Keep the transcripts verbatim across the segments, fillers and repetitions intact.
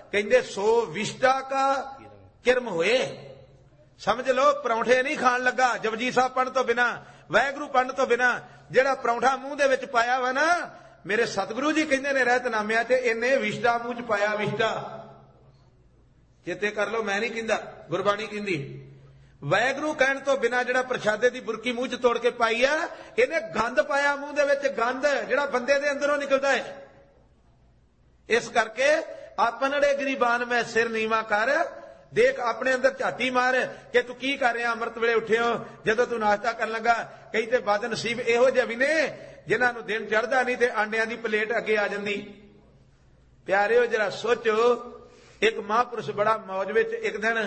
कहते सो विष्टा का किरम होए। समझ लो परौंठे नहीं खाण लगा जपजी साहब पढ़न तो बिना, वाहगुरू पढ़न तो बिना, जेड़ा परौंठा मूंह दे विच पाया वा ना, मेरे सतगुरु जी कहते ने रहतनामिया च इन्ने विष्टा मूंह च पाया। विष्टा चेते कर लो, मैं नहीं कहंदा, गुरबाणी कहंदी। वाहगुरू कहण तो बिना जेड़ा प्रशादे दी बुरकी मूंह च तोड़ के पाई है, इन्हें गंद पाया मूंह दे विच, गंद जेड़ा बंदे दे अंदरों निकलदा है। इस करके अपनड़े गरीबान में सिर नीवा कर, देख अपने अंदर झाती मार कि तू की कर रहा। अमृत वेले उठे हो, जदों तू नाश्ता करन लगा, कई ते बद नसीब इहो जिहे भी ने जिन्हां नूं दिन चढ़दा नहीं ते आंडियां दी प्लेट अगे आ जांदी। प्यारिओ जरा सोचो, एक महापुरुष बड़ा मौज विच एक दिन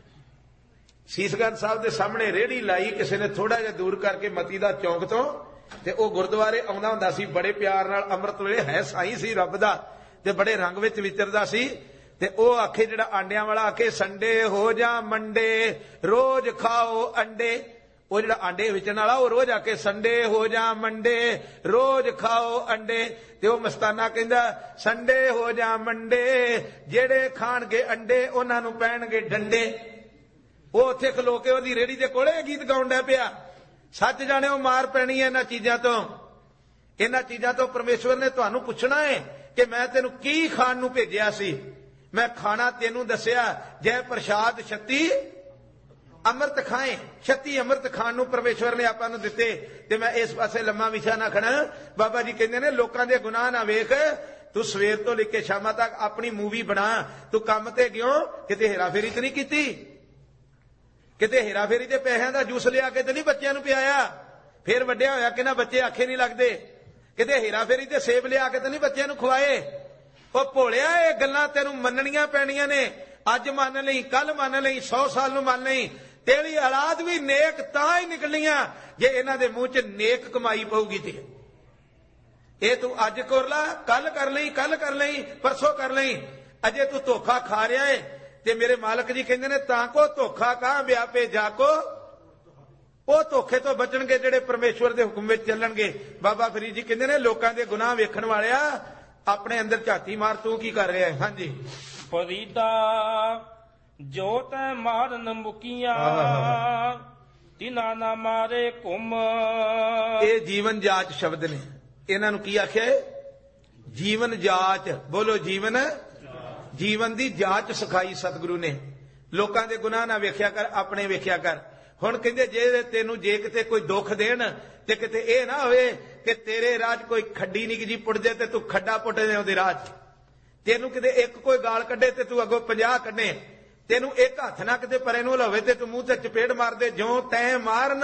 सीसगंज साहब दे सामने रेहड़ी लाई, किसी ने थोड़ा जिहा दूर करके मती दा चौंक तो ते ओह गुरुद्वारे आउंदा हुंदा सी। बड़े प्यार नाल अमृत वेले है साईं सी रब दा ते बड़े रंग विच विचरदा सी। ते ओह आखे जेड़ा आंडियां वाला आखे संडे हो जा मंडे रोज खाओ अंडे, ਉਹ ਜਿਹੜਾ ਆਂਡੇ ਵੇਚਣ ਵਾਲਾ ਉਹ ਰੋਜ਼ ਆ ਕੇ ਸੰਡੇ ਹੋ ਜਾ ਮੰਡੇ ਰੋਜ਼ ਖਾਓ ਅੰਡੇ, ਤੇ ਉਹ ਮਸਤਾਨਾ ਕਹਿੰਦਾ ਸੰਡੇ ਹੋ ਜਾ ਮੰਡੇ ਜਿਹੜੇ ਖਾਣਗੇ ਅੰਡੇ ਉਹਨਾਂ ਨੂੰ ਪੈਣਗੇ ਡੰਡੇ। ਉਹ ਉੱਥੇ ਖਲੋ ਕੇ ਉਹਦੀ ਰੇਹੜੀ ਦੇ ਕੋਲੇ ਗੀਤ ਗਾਉਣ ਡਿਆ ਪਿਆ। ਸੱਚ ਜਾਣੇ ਉਹ ਮਾਰ ਪੈਣੀ ਹੈ ਇਹਨਾਂ ਚੀਜ਼ਾਂ ਤੋਂ। ਇਹਨਾਂ ਚੀਜ਼ਾਂ ਤੋਂ ਪਰਮੇਸ਼ਵਰ ਨੇ ਤੁਹਾਨੂੰ ਪੁੱਛਣਾ ਹੈ ਕਿ ਮੈਂ ਤੈਨੂੰ ਕੀ ਖਾਣ ਨੂੰ ਭੇਜਿਆ ਸੀ। ਮੈਂ ਖਾਣਾ ਤੈਨੂੰ ਦੱਸਿਆ, ਜੈ ਪ੍ਰਸ਼ਾਦ ਛੱਤੀ अमृत खाए, छत्ती अमृत खाण नूं परमेश्वर ने आपां नूं दित्ते। ते मैं इस पासे लम्मा विछा ना खड़ा। बाबा जी कहंदे ने लोकां दे गुनाह ना वेख, तू सवेर तो लेके शामां तक अपनी मूवी बना। तू काम ते गियो किते हेराफेरी ते नहीं कीती, किते हेराफेरी दे पैसिਆਂ ਦਾ जूस लिया के ते नहीं बच्चों नूं पियाया, फिर वड्डिया होया कि ना बच्चे आखे नहीं लगदे। किते हेराफेरी ते सेब लिया के ते नहीं बच्चों नूं खवाए। ओ भोलिया ये गल्लां तैनूं मन्नणीਆਂ पैणीਆਂ ने। अज मान लई, कल मान लई, सौ साल नूं मान लई। तेरी औलाद भी नेक तां ही निकलनियां जे इन्हां दे मूंह च नेक कमाई पऊगी। ते ये तू अज कर ला, कल कर लई, कल कर लई, परसों कर लई, अजे तू धोखा खा रहा है। ते मेरे मालक जी कहंदे ने तां को धोखा कहां व्यापे जाको, ਉਹ ਧੋਖੇ ਤੋਂ ਬਚਣਗੇ ਜਿਹੜੇ ਪਰਮੇਸ਼ਵਰ ਦੇ ਹੁਕਮ ਵਿੱਚ ਚੱਲਣਗੇ। ਬਾਬਾ ਫਰੀਦ ਜੀ ਕਹਿੰਦੇ ਨੇ ਲੋਕਾਂ ਦੇ ਗੁਨਾਹ ਵੇਖਣ ਵਾਲਿਆ ਆਪਣੇ ਅੰਦਰ ਝਾਤੀ ਮਾਰ, ਤੂੰ ਕੀ ਕਰ ਰਿਹਾ ਹੈ। ਹਾਂਜੀ ਫਰੀਦਾ ਜੋ ਤੈ ਮਾਰਨ ਮੁਕੀਆਂ ਤਿਨਾ ਨਾ ਮਾਰੇ ਘੁੰਮ। ਇਹ ਜੀਵਨ ਜਾਚ ਸ਼ਬਦ ਨੇ, ਇਹਨਾਂ ਨੂੰ ਕੀ ਆਖਿਆ ਹੈ? ਜੀਵਨ ਜਾਚ। ਬੋਲੋ ਜੀਵਨ। ਜੀਵਨ ਦੀ ਜਾਂਚ ਸਿਖਾਈ ਸਤਿਗੁਰੂ ਨੇ। ਲੋਕਾਂ ਦੇ ਗੁਨਾਹ ਨਾ ਵੇਖਿਆ ਕਰ, ਆਪਣੇ ਵੇਖਿਆ ਕਰ। ਹੁਣ ਕਹਿੰਦੇ ਜੇ ਤੈਨੂੰ ਜੇ ਕਿਤੇ ਕੋਈ ਦੁੱਖ ਦੇਣ ਤੇ ਕਿਤੇ ਇਹ ਨਾ ਹੋਵੇ ਕਿ ਤੇਰੇ ਰਾਹ 'ਚ ਕੋਈ ਖੱਡੀ ਨਿੱਕੀ ਜੀ ਪੁੱਟ ਜੇ ਤੇ ਤੂੰ ਖੱਡਾ ਪੁੱਟ ਦੇ ਉਹਦੇ ਰਾਹ 'ਚ। ਤੈਨੂੰ ਕਿਤੇ ਇੱਕ ਕੋਈ ਗਾਲ ਕੱਢੇ ਤੇ ਤੂੰ ਅੱਗੋਂ ਪੰਜਾਹ ਕੱਢੇ। ਤੈਨੂੰ ਇੱਕ ਹੱਥ ਨਾ ਕਿਤੇ ਪਰੇ ਨੂੰ ਲਾਵੇ ਤੇ ਤੂੰ ਮੂੰਹ ਤੇ ਚਪੇੜ ਮਾਰ ਦੇ। ਜਿਉਂ ਤੈਂ ਮਾਰਨ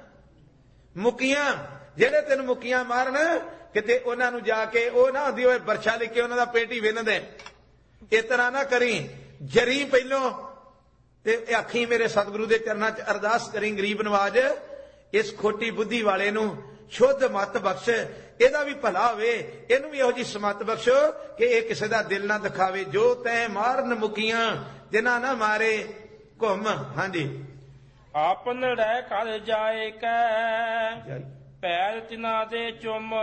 ਮੁਕੀਆਂ, ਜਿਹੜੇ ਤੈਨੂੰ ਮੁਕੀਆਂ ਮਾਰਨ ਕਿਤੇ ਉਹਨਾਂ ਨੂੰ ਜਾ ਕੇ ਉਹ ਨਾ ਹੁੰਦੀ ਹੋਏ ਬਰਛਾ ਲੈ ਕੇ ਉਹਨਾਂ ਦਾ ਪੇਟ ਹੀ ਵਿੰਨ ਦੇ। ਇਸ ਤਰ੍ਹਾਂ ਨਾ ਕਰੀ। ਜਰੀ ਪਹਿਲੋਂ ਤੇ ਆਖੀ ਮੇਰੇ ਸਤਿਗੁਰੂ ਦੇ ਚਰਨਾਂ 'ਚ ਅਰਦਾਸ ਕਰੀ ਗਰੀਬ ਨਵਾਜ ਇਸ ਖੋਟੀ ਬੁੱਧੀ ਵਾਲੇ ਨੂੰ ਸ਼ੁੱਧ ਮੱਤ ਬਖਸ਼, ਇਹਦਾ ਵੀ ਭਲਾ ਹੋਵੇ, ਇਹਨੂੰ ਵੀ ਇਹੋ ਜਿਹੀ ਸਮੱਤ ਬਖਸ਼ੋ ਕਿ ਇਹ ਕਿਸੇ ਦਾ ਦਿਲ ਨਾ ਦਿਖਾਵੇ। ਜੋ ਤੈਂ ਮਾਰਨ ਮੁਕੀਆਂ ਜਿਨ੍ਹਾਂ ਨਾ ਮਾਰੇ ਘੁੰਮ। ਹਾਂਜੀ ਆਪਨ ਰਹਿ ਕਰ ਜਾਏ ਕੈ ਪੈਰ ਤਿਨਾ ਦੇ ਚੁੰਮ।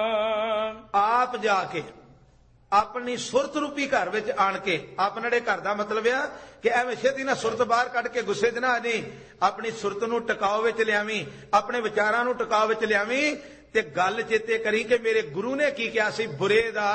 ਆਪ ਜਾ ਕੇ ਆਪਣੀ ਸੁਰਤ ਰੂਪੀ ਘਰ ਵਿੱਚ ਆਣ ਕੇ, ਆਪਣੜੇ ਘਰ ਦਾ ਮਤਲਬ ਆ ਕਿ ਐਵੇਂ ਛੇਤੀ ਨਾ ਸੁਰਤ ਬਾਹਰ ਕੱਢ ਕੇ ਗੁੱਸੇ 'ਚ ਨਾ ਆ ਜਾਈਂ। ਆਪਣੀ ਸੁਰਤ ਨੂੰ ਟਿਕਾਓ ਵਿੱਚ ਲਿਆਵੀਂ, ਆਪਣੇ ਵਿਚਾਰਾਂ ਨੂੰ ਟਿਕਾਓ ਵਿੱਚ ਲਿਆਵੀਂ ਤੇ ਗੱਲ ਚੇਤੇ ਕਰੀ ਕਿ ਮੇਰੇ ਗੁਰੂ ਨੇ ਕੀ ਕਿਹਾ ਸੀ, ਬੁਰੇ ਦਾ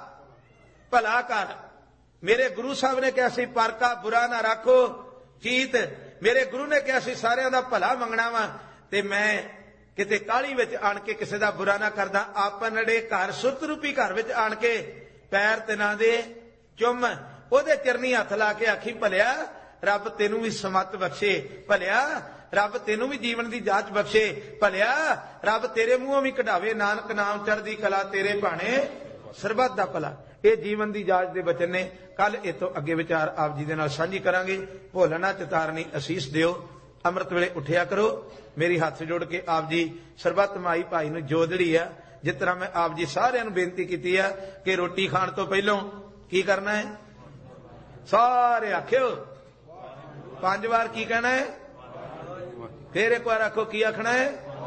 ਭਲਾ ਕਰ। ਮੇਰੇ ਗੁਰੂ ਸਾਹਿਬ ਨੇ ਕਿਹਾ ਸੀ ਪਰ ਕਾ ਬੁਰਾ ਨਾ ਰੱਖੋ ਚੀਤ। ਮੇਰੇ ਗੁਰੂ ਨੇ ਕਿਹਾ ਸੀ ਸਾਰਿਆਂ ਦਾ ਭਲਾ ਮੰਗਣਾ ਵਾ, ਤੇ ਮੈਂ ਕਿਤੇ ਕਾਹਲੀ ਵਿੱਚ ਆਣ ਕੇ ਕਿਸੇ ਦਾ ਬੁਰਾ ਨਾ ਕਰਦਾ। ਆਪਣੜੇ ਘਰ ਸੁਰਤ ਰੂਪੀ ਘਰ ਵਿੱਚ ਆਣ ਕੇ ਪੈਰ ਤਿਨਾਂ ਦੇ ਚੁੰਮ, ਉਹਦੇ ਚਰਨੀ ਹੱਥ ਲਾ ਕੇ ਆਖੀ ਭਲਿਆ ਰੱਬ ਤੈਨੂੰ ਵੀ ਸਮੱਤ ਬਖਸ਼ੇ, ਭਲਿਆ ਰੱਬ ਤੈਨੂੰ ਵੀ ਜੀਵਨ ਦੀ ਜਾਂਚ ਬਖਸ਼ੇ, ਭਲਿਆ ਰੱਬ ਤੇਰੇ ਮੂੰਹੋਂ ਵੀ ਕਢਾਵੇ ਨਾਨਕ ਨਾਮ ਚੜ੍ਹਦੀ ਕਲਾ ਤੇਰੇ ਭਾਣੇ ਸਰਬੱਤ ਦਾ ਭਲਾ। ਇਹ ਜੀਵਨ ਦੀ ਜਾਂਚ ਦੇ ਬਚਨ ਨੇ। ਕੱਲ ਇਹ ਤੋਂ ਅੱਗੇ ਵਿਚਾਰ ਆਪ ਜੀ ਦੇ ਨਾਲ ਸਾਂਝੀ ਕਰਾਂਗੇ। ਭੋਲਣਾ ਚਤਾਰਨੀ ਅਸੀਸ ਦਿਓ। ਅੰਮ੍ਰਿਤ ਵੇਲੇ ਉੱਠਿਆ ਕਰੋ। ਮੇਰੀ ਹੱਥ ਜੋੜ ਕੇ ਆਪ ਜੀ ਸਰਬੱਤ ਮਾਈ ਭਾਈ ਨੂੰ ਜੋਦੜੀ ਆ। ਜਿਸ ਤਰ੍ਹਾਂ ਮੈਂ ਆਪ ਜੀ ਸਾਰਿਆਂ ਨੂੰ ਬੇਨਤੀ ਕੀਤੀ ਆ ਕਿ ਰੋਟੀ ਖਾਣ ਤੋਂ ਪਹਿਲਾਂ ਕੀ ਕਰਨਾ ਹੈ? ਸਾਰੇ ਆਖਿਓ ਪੰਜ ਵਾਰ ਕੀ ਕਹਿਣਾ ਹੈ? ਫੇਰ ਇੱਕ ਵਾਰ ਆਖੋ ਕੀ ਆਖਣਾ ਹੈ?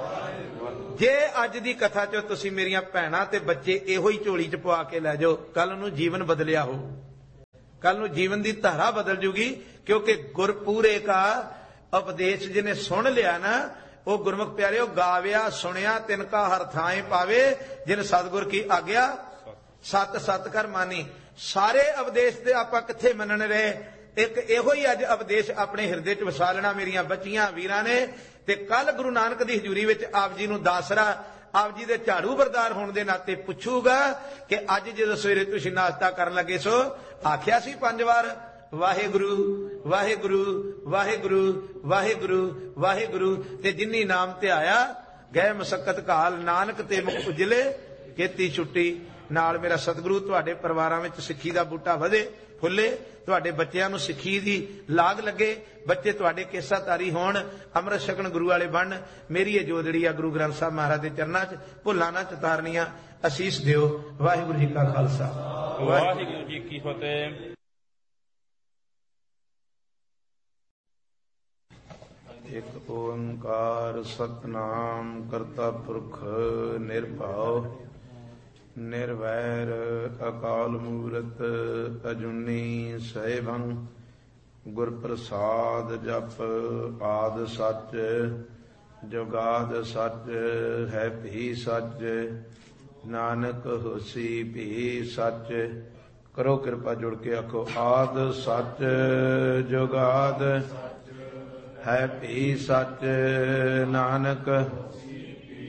ਜੇ ਅੱਜ ਦੀ ਕਥਾ ਚੋਂ ਤੁਸੀਂ ਮੇਰੀਆਂ ਭੈਣਾਂ ਤੇ ਬੱਚੇ ਇਹੋ ਹੀ ਝੋਲੀ 'ਚ ਪਵਾ ਕੇ ਲੈ ਜਾਓ, ਕੱਲ ਨੂੰ ਜੀਵਨ ਬਦਲਿਆ ਹੋ। ਕੱਲ ਨੂੰ ਜੀਵਨ ਦੀ ਧਾਰਾ ਬਦਲ ਜੂਗੀ। ਕਿਉਂਕਿ ਗੁਰਪੂਰੇ ਕਾ ਉਪਦੇਸ਼ ਜਿਹਨੇ ਸੁਣ ਲਿਆ ਨਾ, ਉਹ ਗੁਰਮੁਖ ਪਿਆਰਿਓ ਗਾਵਿਆ ਸੁਣਿਆ ਤਿਨ ਕਾ ਹਰ ਥਾਏ ਪਾਵੇ, ਜਿਨ ਸਤਿਗੁਰ ਕੀ ਆਗਿਆ ਸਤ ਸਤ ਕਰ ਮਾਨੀ। ਸਾਰੇ ਉਪਦੇਸ਼ ਤੇ ਆਪਾਂ ਕਿੱਥੇ ਮੰਨਣ ਰਹੇ, ਇੱਕ ਇਹੋ ਹੀ ਅੱਜ ਉਪਦੇਸ਼ ਆਪਣੇ ਹਿਰਦੇ ਚ ਵਸਾ ਲੈਣਾ ਮੇਰੀਆਂ ਬੱਚੀਆਂ ਵੀਰਾਂ ਨੇ। ਤੇ ਕੱਲ ਗੁਰੂ ਨਾਨਕ ਦੀ ਹਜ਼ੂਰੀ ਵਿੱਚ ਆਪ ਜੀ ਨੂੰ ਦਾਸਰਾ, ਆਪ ਜੀ ਦੇ ਝਾੜੂ ਬਰਦਾਰ ਹੋਣ ਦੇ ਨਾਤੇ ਪੁੱਛੂਗਾ ਕਿ ਅੱਜ ਜਦੋਂ ਸਵੇਰੇ ਤੁਸੀਂ ਨਾਸ਼ਤਾ ਕਰਨ ਲੱਗੇ ਸੋ ਆਖਿਆ ਸੀ ਪੰਜ ਵਾਰ ਵਾਹਿਗੁਰੂ ਵਾਹਿਗੁਰੂ ਵਾਹਿਗੁਰੂ ਵਾਹਿਗੁਰੂ ਵਾਹਿਗੁਰੂ, ਤੇ ਜਿਨੀ ਨਾਮ ਧਿਆਇਆ ਗਏ ਮਸਕਤ ਘਾਲ, ਨਾਨਕ ਤੇ ਮੁਖ ਉਜਲੇ ਕੀਤੀ ਛੁੱਟੀ। ਨਾਲ ਮੇਰਾ ਸਤਿਗੁਰੂ ਤੁਹਾਡੇ ਪਰਿਵਾਰਾਂ ਵਿੱਚ ਸਿੱਖੀ ਦਾ ਬੂਟਾ ਵਧੇ ਫੁੱਲੇ, ਤੁਹਾਡੇ ਬੱਚਿਆਂ ਨੂੰ ਸਿੱਖੀ ਦੀ ਲਾਗ ਲੱਗੇ, ਬੱਚੇ ਤੁਹਾਡੇ ਕੇਸਾ ਤਾਰੀ ਹੋਣ, ਅੰਮ੍ਰਿਤ ਛਕਣ ਗੁਰੂ ਵਾਲੇ ਬਣਨ। ਮੇਰੀ ਇਹ ਜੋਦੜੀ ਆ ਗੁਰੂ ਗ੍ਰੰਥ ਸਾਹਿਬ ਮਹਾਰਾਜ ਦੇ ਚਰਨਾਂ 'ਚ, ਭੁੱਲਾਂ ਨਾ ਚਤਾਰਨੀਆਂ। ਅਸੀਸ ਦਿਓ। ਵਾਹਿਗੁਰੂ ਜੀ ਕਾ ਖਾਲਸਾ, ਵਾਹਿਗੁਰੂ ਜੀ ਕੀ ਫਤਿਹ। ਇੱਕ ਓੰਕਾਰ ਸਤਿਨਾਮ ਕਰਤਾ ਪੁਰਖ ਨਿਰਭਉ ਨਿਰਵੈਰ ਅਕਾਲ ਮੂਰਤ ਅਜੂਨੀ ਸੈਭੰ ਗੁਰ ਪ੍ਰਸਾਦ ਜਪ ਆਦ ਸੱਚ ਜੁਗਾਦ ਸੱਚ ਹੈ ਭੀ ਸੱਚ ਨਾਨਕ ਹੋਸੀ ਭੀ ਸੱਚ। ਕਰੋ ਕਿਰਪਾ ਜੁੜ ਕੇ ਆਖੋ ਆਦ ਸੱਚ ਜੁਗਾਦ ਹੈ ਭੀ ਸੱਚ ਨਾਨਕ